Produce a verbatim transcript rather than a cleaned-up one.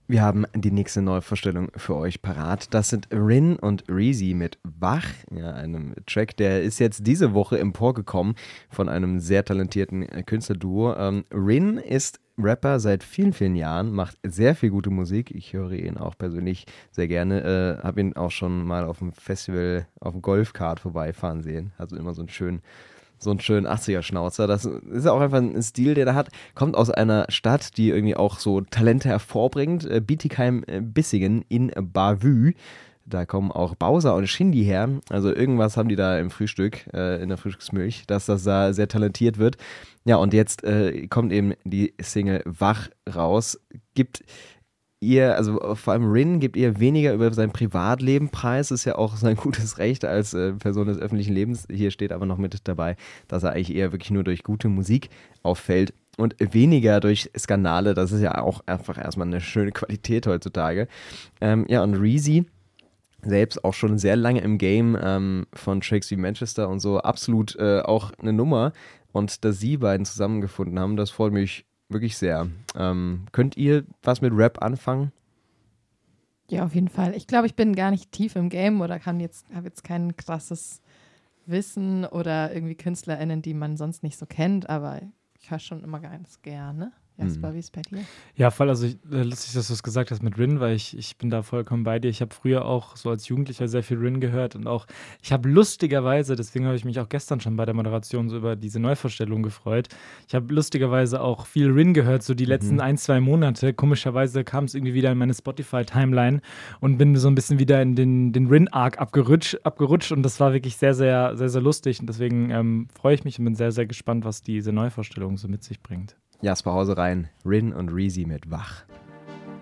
Wir haben die nächste Neuvorstellung für euch parat. Das sind Rin und Reezy mit Wach, ja, einem Track, der ist jetzt diese Woche emporgekommen von einem sehr talentierten Künstlerduo. Ähm, Rin ist Rapper seit vielen, vielen Jahren, macht sehr viel gute Musik. Ich höre ihn auch persönlich sehr gerne. Äh, habe ihn auch schon mal auf dem Festival, auf dem Golfkart vorbeifahren sehen. Also immer so einen schönen So einen schönen achtziger-Schnauzer. Das ist auch einfach ein Stil, der da hat. Kommt aus einer Stadt, die irgendwie auch so Talente hervorbringt. Äh, Bietigheim-Bissingen in Bavü. Da kommen auch Bowser und Shindy her. Also irgendwas haben die da im Frühstück, äh, in der Frühstücksmilch, dass das da sehr talentiert wird. Ja, und jetzt äh, kommt eben die Single Wach raus. Gibt ihr, also vor allem Rin, gibt ihr weniger über sein Privatleben preis, ist ja auch sein gutes Recht als äh, Person des öffentlichen Lebens. Hier steht aber noch mit dabei, dass er eigentlich eher wirklich nur durch gute Musik auffällt und weniger durch Skandale. Das ist ja auch einfach erstmal eine schöne Qualität heutzutage. Ähm, ja, und Reezy selbst auch schon sehr lange im Game ähm, von Tracks wie Manchester und so, absolut äh, auch eine Nummer. Und dass sie beiden zusammengefunden haben, das freut mich wirklich sehr. Ähm, könnt ihr was mit Rap anfangen? Ja, auf jeden Fall. Ich glaube, ich bin gar nicht tief im Game oder kann jetzt, habe jetzt kein krasses Wissen oder irgendwie KünstlerInnen, die man sonst nicht so kennt, aber ich höre schon immer ganz gerne. Jasper, wie ist es bei dir? Ja, voll, also ich, äh, lustig, dass du es gesagt hast mit Rin, weil ich, ich bin da vollkommen bei dir. Ich habe früher auch so als Jugendlicher sehr viel Rin gehört und auch, ich habe lustigerweise, deswegen habe ich mich auch gestern schon bei der Moderation so über diese Neuvorstellung gefreut, ich habe lustigerweise auch viel Rin gehört, so die letzten mhm. ein, zwei Monate. Komischerweise kam es irgendwie wieder in meine Spotify-Timeline und bin so ein bisschen wieder in den, den Rin-Arc abgerutscht, abgerutscht und das war wirklich sehr, sehr, sehr, sehr lustig und deswegen ähm, freue ich mich und bin sehr, sehr gespannt, was diese Neuvorstellung so mit sich bringt. Jasper, Hause rein, Rin und Reezy mit Wach.